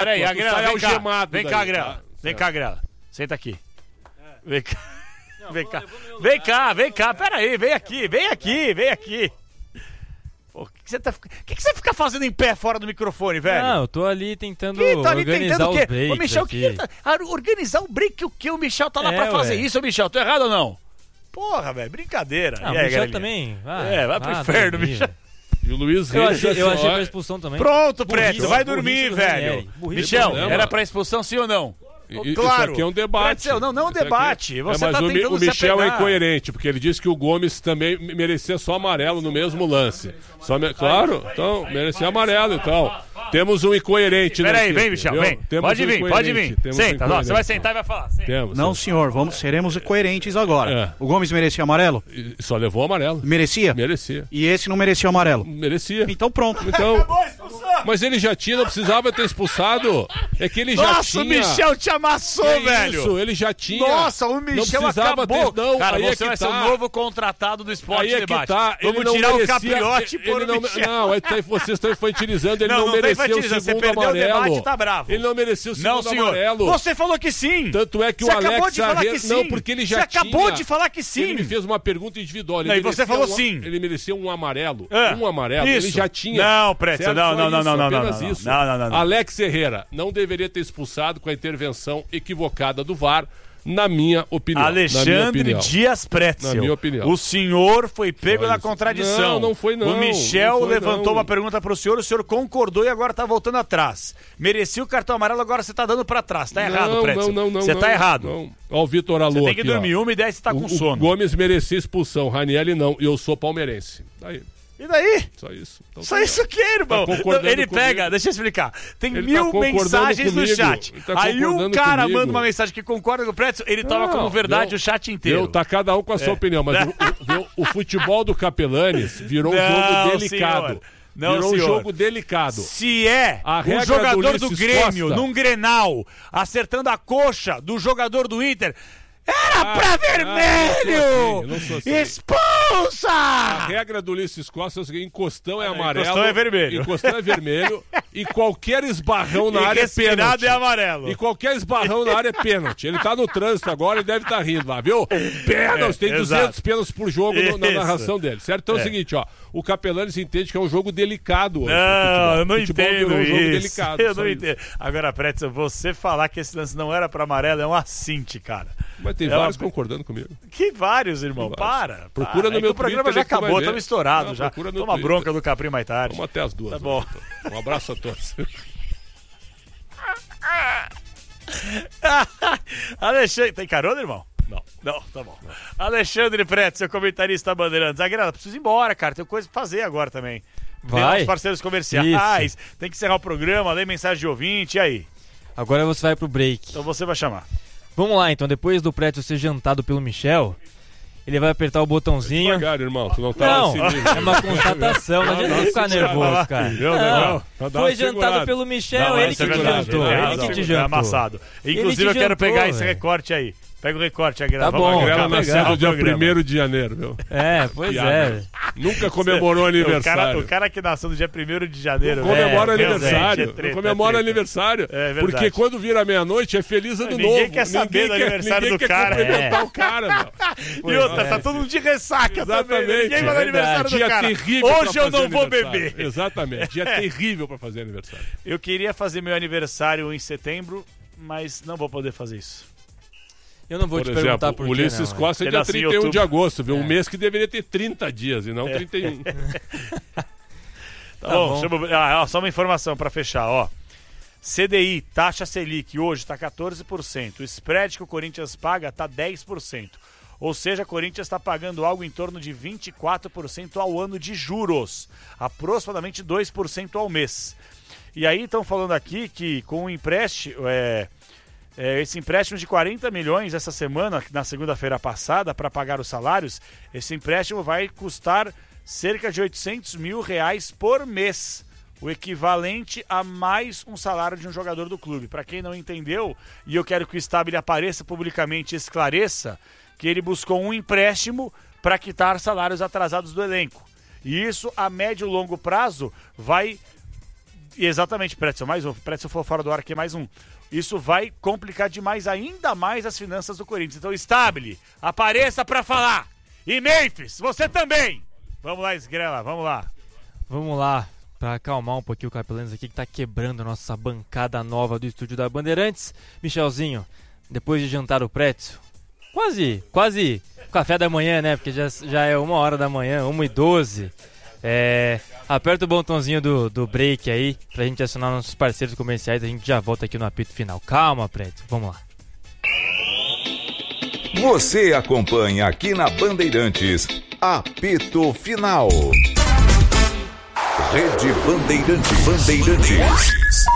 Peraí, a Grela, vem cá. Vem cá, daí, Grela. tá? Vem cá, Grela. Senta aqui. Vem cá. Vem cá. Peraí, vem aqui. Pô, o que você fica fazendo em pé fora do microfone, velho? Não, eu tô ali tentando o organizar os quê? breaks. Ô, Michel, organizar o break o quê? O Michel tá lá pra fazer isso, Michel. Tô errado ou não? Porra, velho, brincadeira. O Michel também. Vai pro inferno, Michel. E o Luiz Eu Reis... achei pra expulsão também. Pronto, Preto, vai dormir, velho. Michel, problema. era pra expulsão sim ou não? Claro. Isso aqui é um debate. Não é um debate. Você mas tá tentando o Michel é apegar. incoerente, porque ele disse que o Gomes também merecia só amarelo no mesmo lance. Claro, então, merecia amarelo, então. Temos um incoerente. Peraí, vem, Michel, vem. Pode vir. Senta, você vai sentar e vai falar. Não, senhor, seremos coerentes agora. O Gomes merecia amarelo? Só levou amarelo. Merecia? Merecia. E esse não merecia amarelo? Merecia. Então pronto. Mas ele já tinha, não precisava ter expulsado. É que ele já tinha. Nossa, o Michel te amassou, velho. Isso, ele já tinha. Nossa, o Michel acabou. Cara, você vai ser o novo contratado do Esporte Debate. Vamos tirar o Capriotti por o Michel. Não, vocês estão infantilizando. Ele não mereceu o segundo amarelo. Debate, tá bravo. Ele não mereceu o segundo amarelo. Você falou que sim. Tanto é que o Alex Herrera... Não, porque ele já tinha. Você acabou de falar que sim. Ele me fez uma pergunta individual. E você falou sim. Ele mereceu um amarelo. Um amarelo. Isso. Ele já tinha. Não, Preto, não. Alex Herrera não deveria ter expulsado com a intervenção equivocada do VAR, na minha opinião. Alexandre Dias Pretzel. Na minha opinião. O senhor foi pego na contradição. Não foi não. O Michel levantou uma pergunta pro senhor, o senhor concordou e agora tá voltando atrás. Merecia o cartão amarelo, agora você tá dando pra trás. Tá errado, Pretzel. Não. Você tá errado. Ó, o Vitor Alô. Você tem que dormir 1h10 você tá com sono. O Gomes merecia expulsão, Ranieri não. E eu sou palmeirense. Daí. E daí? Só isso. Então, só isso o que, irmão? Tá ele pega, deixa eu explicar. Tem 1000 mensagens no chat. Aí o cara manda uma mensagem que concorda com o Pretzel, ele toma como verdade o chat inteiro. Tá cada um com a sua opinião, mas o futebol do Capelanes virou um jogo delicado. Virou um jogo delicado. Se o jogador do Grêmio, num Grenal, acertando a coxa do jogador do Inter... Era pra vermelho! Não sou assim. Expulsa! A regra do Ulisses Costa é o seguinte: encostão é amarelo. Encostão é vermelho. Encostão é vermelho. E qualquer esbarrão na área é pênalti. É amarelo. E qualquer esbarrão na área é pênalti. Ele tá no trânsito agora e deve estar rindo lá, viu? Pênalti, tem 200 pênaltis por jogo na narração dele, certo? Então é o seguinte, ó. O Capelanes entende que é um jogo delicado hoje. Não, eu não entendo um jogo isso. Delicado, eu não entendo. Agora, Pretzel, você falar que esse lance não era pra amarelo é um assinte, cara. Mas tem vários concordando comigo. Que vários, irmão? Para. Procura no meu Twitter. O programa já acabou, estamos estourados já. Toma bronca do Capri mais tarde. Vamos até as 2. Tá bom. Então. Um abraço a todos. Alexandre, tem carona, irmão? Não, tá bom. Não. Alexandre Preto, seu comentarista Bandeirantes. Zagueirada, preciso ir embora, cara. Tem coisa pra fazer agora também. Tem uns parceiros comerciais, tem que encerrar o programa, ler mensagem de ouvinte, e aí? Agora você vai pro break. Então você vai chamar. Vamos lá, então. Depois do Preto ser jantado pelo Michel, ele vai apertar o botãozinho. Devagar, irmão. Tu não tá é uma constatação. Não adianta ficar nervoso, cara. Foi jantado pelo Michel, ele que te jantou. Ele que te jantou. Amassado. Inclusive, eu quero pegar esse recorte aí. Pega o recorte, a Grela. Tá bom, a Grela nasceu no dia 1º de janeiro, viu? Pois é. Nunca comemorou aniversário. O cara que nasceu no dia 1º de janeiro. Não comemora aniversário. Não comemora aniversário. Porque quando vira meia-noite é feliz ano novo. Ninguém quer saber do aniversário do cara. Ninguém quer cumprimentar o cara, meu. E outra, tá todo mundo de ressaca também. Ninguém vai no aniversário do cara. Hoje eu não vou beber. Exatamente. Dia terrível pra fazer aniversário. Eu queria fazer meu aniversário em setembro, mas não vou poder fazer isso. Eu não vou te perguntar por quê. O Ulisses Costa é dia 31 de agosto, viu? Um mês que deveria ter 30 dias e não 31. Tá bom. Só uma informação pra fechar, ó. CDI, taxa Selic, hoje tá 14%. O spread que o Corinthians paga tá 10%. Ou seja, o Corinthians está pagando algo em torno de 24% ao ano de juros. Aproximadamente 2% ao mês. E aí estão falando aqui que com o empréstimo... esse empréstimo de 40 milhões essa semana, na segunda-feira passada, para pagar os salários, esse empréstimo vai custar cerca de R$800 mil por mês, o equivalente a mais um salário de um jogador do clube. Para quem não entendeu, e eu quero que o Stabile apareça publicamente e esclareça, que ele buscou um empréstimo para quitar salários atrasados do elenco. E isso, a médio e longo prazo, vai Exatamente, Pretzel, mais um. Pretzel for fora do ar aqui, mais um. Isso vai complicar demais, ainda mais as finanças do Corinthians. Então, Stabile, apareça pra falar. E Memphis, você também. Vamos lá, Esgrela, vamos lá. Vamos lá, pra acalmar um pouquinho o Capelanes aqui, que tá quebrando a nossa bancada nova do estúdio da Bandeirantes. Michelzinho, depois de jantar o Pretzel, quase café da manhã, né? Porque já é 1h da manhã, 1h12. Aperta o botãozinho do break aí pra gente acionar nossos parceiros comerciais. A gente já volta aqui no apito final. Calma, Pretzel, vamos lá. Você acompanha aqui na Bandeirantes, apito final. Rede Bandeirantes.